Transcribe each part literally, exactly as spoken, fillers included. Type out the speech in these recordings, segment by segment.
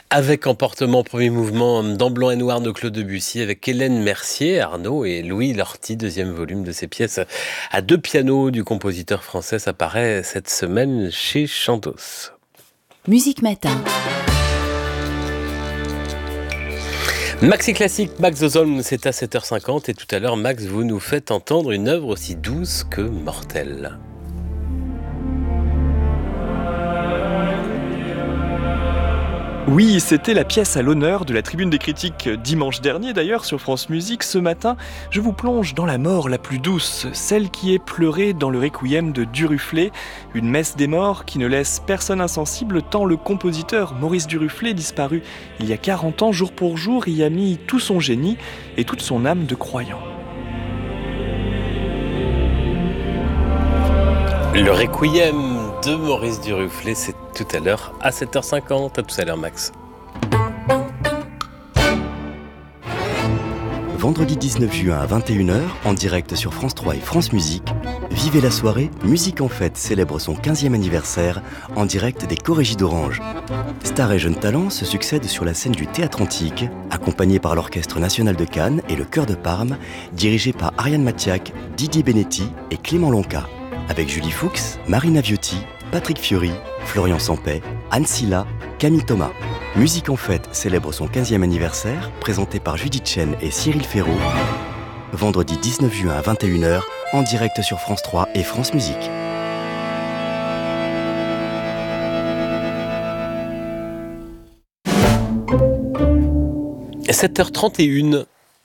Avec Emportement, premier mouvement dans Blanc et Noir de Claude Debussy, avec Hélène Mercier, Arnaud et Louis Lorty, deuxième volume de ses pièces à deux pianos du compositeur français. Ça paraît cette semaine chez Chandos. Musique Matin. Maxi Classique, Max Ozolm, c'est à sept heures cinquante et tout à l'heure, Max, vous nous faites entendre une œuvre aussi douce que mortelle. Oui, c'était la pièce à l'honneur de la Tribune des critiques dimanche dernier d'ailleurs sur France Musique. Ce matin, je vous plonge dans la mort la plus douce, celle qui est pleurée dans le Requiem de Duruflé, une messe des morts qui ne laisse personne insensible tant le compositeur Maurice Duruflé, disparu il y a quarante ans jour pour jour, y a mis tout son génie et toute son âme de croyant. Le Requiem de Maurice Duruflé, c'est tout à l'heure à sept heures cinquante. À tout à l'heure, Max. Vendredi dix-neuf juin à vingt et une heures, en direct sur France trois et France Musique, vivez la soirée Musique en Fête célèbre son quinzième anniversaire en direct des Corégies d'Orange. Stars et jeunes talents se succèdent sur la scène du Théâtre Antique, accompagnés par l'Orchestre National de Cannes et le Chœur de Parme, dirigé par Ariane Mathiac, Didier Benetti et Clément Lonca. Avec Julie Fuchs, Marina Viotti, Patrick Fiori, Florian Sampey, Anne Silla, Camille Thomas. Musique en Fête célèbre son quinzième anniversaire, présenté par Judith Chen et Cyril Ferraud. Vendredi dix-neuf juin à vingt et une heures, en direct sur France trois et France Musique. sept heures trente et une.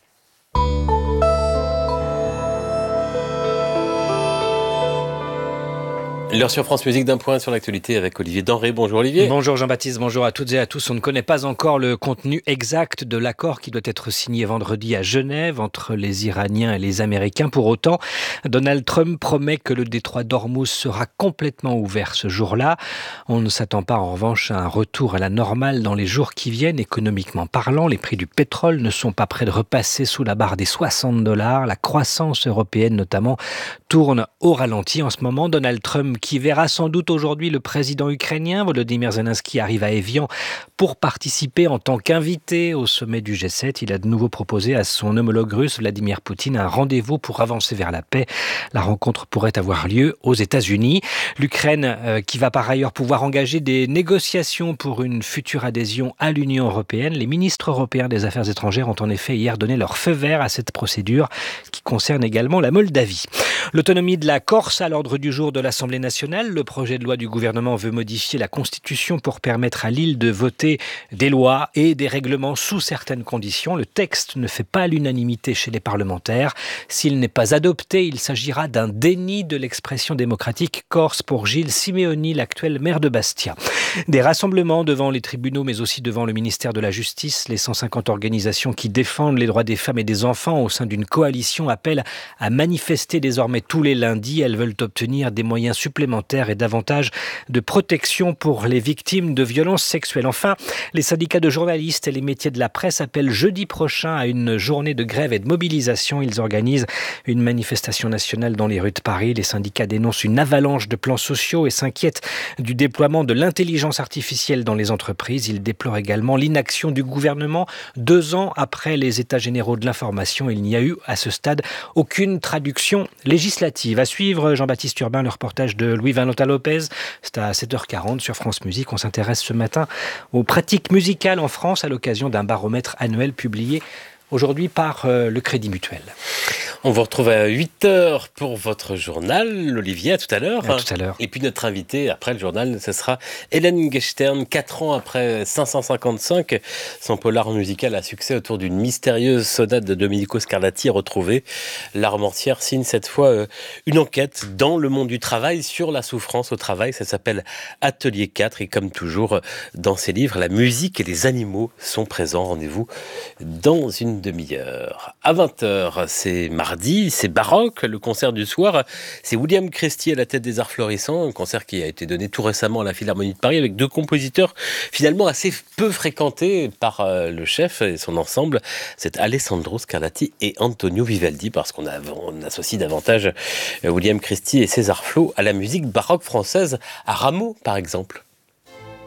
L'heure sur France Musique d'un point sur l'actualité avec Olivier Denré. Bonjour Olivier. Bonjour Jean-Baptiste, bonjour à toutes et à tous. On ne connaît pas encore le contenu exact de l'accord qui doit être signé vendredi à Genève entre les Iraniens et les Américains. Pour autant, Donald Trump promet que le détroit d'Ormuz sera complètement ouvert ce jour-là. On ne s'attend pas en revanche à un retour à la normale dans les jours qui viennent. Économiquement parlant, les prix du pétrole ne sont pas près de repasser sous la barre des soixante dollars. La croissance européenne notamment tourne au ralenti en ce moment. Donald Trump qui verra sans doute aujourd'hui le président ukrainien Volodymyr Zelensky arrive à Évian pour participer en tant qu'invité au sommet du G sept. Il a de nouveau proposé à son homologue russe Vladimir Poutine un rendez-vous pour avancer vers la paix. La rencontre pourrait avoir lieu aux États-Unis. L'Ukraine euh, qui va par ailleurs pouvoir engager des négociations pour une future adhésion à l'Union européenne. Les ministres européens des Affaires étrangères ont en effet hier donné leur feu vert à cette procédure qui concerne également la Moldavie. L'autonomie de la Corse à l'ordre du jour de l'Assemblée nationale. Le projet de loi du gouvernement veut modifier la Constitution pour permettre à l'île de voter des lois et des règlements sous certaines conditions. Le texte ne fait pas l'unanimité chez les parlementaires. S'il n'est pas adopté, il s'agira d'un déni de l'expression démocratique corse pour Gilles Simeoni, l'actuel maire de Bastia. Des rassemblements devant les tribunaux, mais aussi devant le ministère de la Justice. Les cent cinquante organisations qui défendent les droits des femmes et des enfants au sein d'une coalition appellent à manifester désormais tous les lundis. Elles veulent obtenir des moyens supplémentaires et davantage de protection pour les victimes de violences sexuelles. Enfin, les syndicats de journalistes et les métiers de la presse appellent jeudi prochain à une journée de grève et de mobilisation. Ils organisent une manifestation nationale dans les rues de Paris. Les syndicats dénoncent une avalanche de plans sociaux et s'inquiètent du déploiement de l'intelligence artificielle dans les entreprises. Ils déplorent également l'inaction du gouvernement. Deux ans après les états généraux de l'information, il n'y a eu à ce stade aucune traduction législative. À suivre, Jean-Baptiste Urbain, le reportage de Louis Valentin Lopez. C'est à sept heures quarante sur France Musique. On s'intéresse ce matin aux pratiques musicales en France à l'occasion d'un baromètre annuel publié aujourd'hui par euh, le Crédit Mutuel. On vous retrouve à huit heures pour votre journal. Olivier, à tout à l'heure. À tout à l'heure. Et puis notre invité après le journal, ce sera Hélène Gechtern. Quatre ans après cinq cent cinquante-cinq, son polar musical à succès autour d'une mystérieuse sonate de Domenico Scarlatti retrouvée. La romancière signe cette fois une enquête dans le monde du travail sur la souffrance au travail. Ça s'appelle Atelier quatre. Et comme toujours dans ses livres, la musique et les animaux sont présents. Rendez-vous dans une demi-heure. À vingt heures, c'est mardi. C'est baroque, le concert du soir, c'est William Christie à la tête des Arts Florissants, un concert qui a été donné tout récemment à la Philharmonie de Paris avec deux compositeurs finalement assez peu fréquentés par euh, le chef et son ensemble, c'est Alessandro Scarlatti et Antonio Vivaldi, parce qu'on a, on associe davantage euh, William Christie et César Flo à la musique baroque française, à Rameau par exemple.